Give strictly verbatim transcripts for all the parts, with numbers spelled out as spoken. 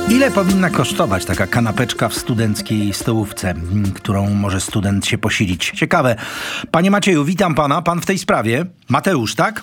Ile powinna kosztować taka kanapeczka w studenckiej stołówce, którą może student się posilić? Ciekawe. Panie Macieju, witam pana. Pan w tej sprawie. Mateusz, tak?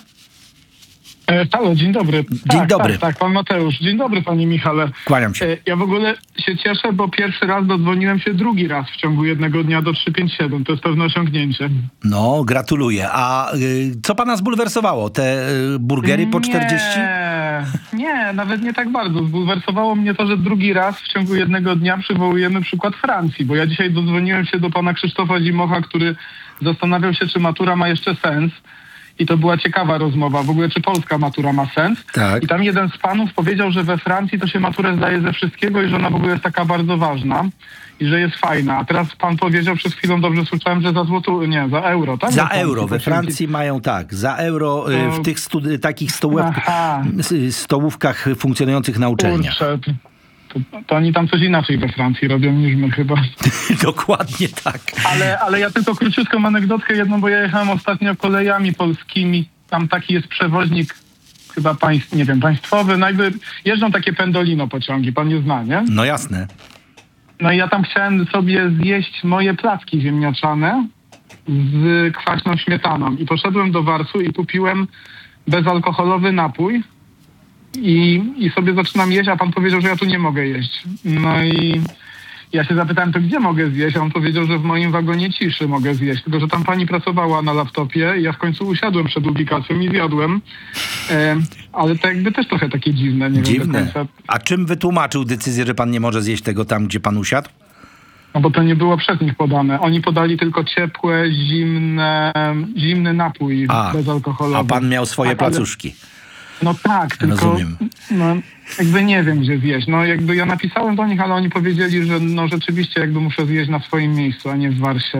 E, halo, dzień dobry. Dzień tak, dobry. Tak, tak, pan Mateusz. Dzień dobry, panie Michale. Kłaniam się. E, ja w ogóle się cieszę, bo pierwszy raz dodzwoniłem się drugi raz w ciągu jednego dnia do trzysta pięćdziesiąt siedem. To jest pewne osiągnięcie. No, gratuluję. A y, co pana zbulwersowało? Te y, burgery po czterdzieści? Nie, nie, nawet nie tak bardzo. Zbulwersowało mnie to, że drugi raz w ciągu jednego dnia przywołujemy przykład Francji, bo ja dzisiaj dodzwoniłem się do pana Krzysztofa Zimocha, który zastanawiał się, czy matura ma jeszcze sens. I to była ciekawa rozmowa, w ogóle czy polska matura ma sens. Tak. I tam jeden z panów powiedział, że we Francji to się maturę zdaje ze wszystkiego i że ona w ogóle jest taka bardzo ważna i że jest fajna. A teraz pan powiedział przed chwilą, dobrze słyszałem, że za złotą, nie, za euro, tak? Za we Francji, euro. We Francji mają tak, za euro y, w tych studi- takich stołówkach, stołówkach funkcjonujących na uczelniach. Kurczę, to, to, to oni tam coś inaczej we Francji robią niż my chyba. Dokładnie tak. Ale, ale ja tylko króciutką anegdotkę jedną, bo ja jechałem ostatnio kolejami polskimi. Tam taki jest przewoźnik, chyba państw, nie wiem, państwowy. No jakby jeżdżą takie pendolino pociągi, pan nie zna, nie? No jasne. No i ja tam chciałem sobie zjeść moje placki ziemniaczane z kwaśną śmietaną. I poszedłem do Warsu i kupiłem bezalkoholowy napój. I, I sobie zaczynam jeść, a pan powiedział, że ja tu nie mogę jeść. No i ja się zapytałem, to gdzie mogę zjeść? A on powiedział, że w moim wagonie ciszy mogę zjeść. Tylko że tam pani pracowała na laptopie i ja w końcu usiadłem przed ubikacją i zjadłem. E, ale to jakby też trochę takie dziwne. Nie Dziwne. Wiem do końca. A czym wytłumaczył decyzję, że pan nie może zjeść tego tam, gdzie pan usiadł? No bo to nie było przez nich podane. Oni podali tylko ciepłe, zimne, zimny napój A, bezalkoholowy. a pan miał swoje Tak, ale- placuszki. No tak, tylko Rozumiem. no, jakby nie wiem, gdzie zjeść. No jakby ja napisałem do nich, ale oni powiedzieli, że no rzeczywiście jakby muszę zjeść na swoim miejscu, a nie w Warsie.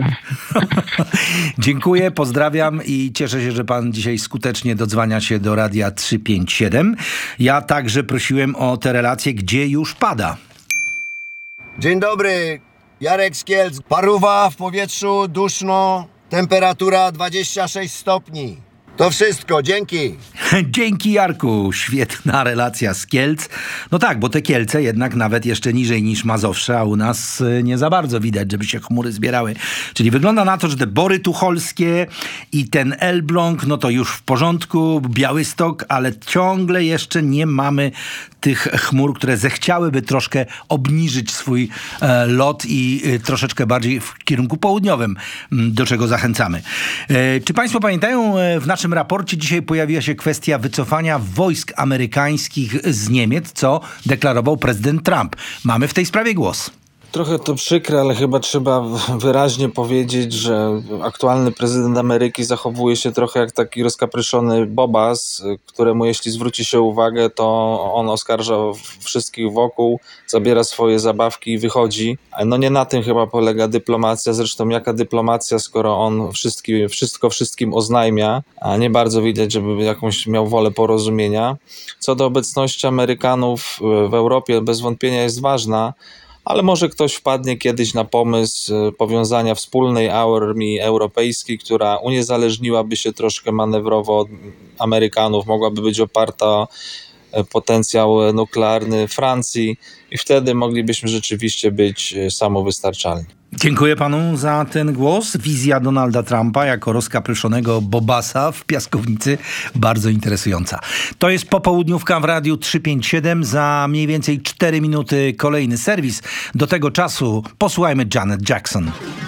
Dziękuję, pozdrawiam i cieszę się, że pan dzisiaj skutecznie dodzwania się do Radia trzysta pięćdziesiąt siedem. Ja także prosiłem o te relacje, gdzie już pada. Dzień dobry, Jarek z Kielc. Paruwa w powietrzu, duszno, temperatura dwadzieścia sześć stopni. To wszystko, dzięki. Dzięki, Jarku. Świetna relacja z Kielc. No tak, bo te Kielce jednak nawet jeszcze niżej niż Mazowsze, a u nas y, nie za bardzo widać, żeby się chmury zbierały. Czyli wygląda na to, że te Bory Tucholskie i ten Elbląg, no to już w porządku, Białystok, ale ciągle jeszcze nie mamy tych chmur, które zechciałyby troszkę obniżyć swój e, lot i e, troszeczkę bardziej w kierunku południowym, m, do czego zachęcamy. E, czy państwo pamiętają, e, w naszym raporcie dzisiaj pojawiła się kwestia wycofania wojsk amerykańskich z Niemiec, co deklarował prezydent Trump. Mamy w tej sprawie głos. Trochę to przykre, ale chyba trzeba wyraźnie powiedzieć, że aktualny prezydent Ameryki zachowuje się trochę jak taki rozkapryszony bobas, któremu jeśli zwróci się uwagę, to on oskarża wszystkich wokół, zabiera swoje zabawki i wychodzi. No nie na tym chyba polega dyplomacja, zresztą jaka dyplomacja, skoro on wszystkim, wszystko wszystkim oznajmia, a nie bardzo widać, żeby jakąś miał wolę porozumienia. Co do obecności Amerykanów w Europie, bez wątpienia jest ważna, ale może ktoś wpadnie kiedyś na pomysł powiązania wspólnej armii europejskiej, która uniezależniłaby się troszkę manewrowo od Amerykanów, mogłaby być oparta o potencjał nuklearny Francji i wtedy moglibyśmy rzeczywiście być samowystarczalni. Dziękuję panu za ten głos. Wizja Donalda Trumpa jako rozkapryszonego bobasa w piaskownicy bardzo interesująca. To jest popołudniówka w Radiu trzysta pięćdziesiąt siedem. Za mniej więcej cztery minuty kolejny serwis. Do tego czasu posłuchajmy Janet Jackson.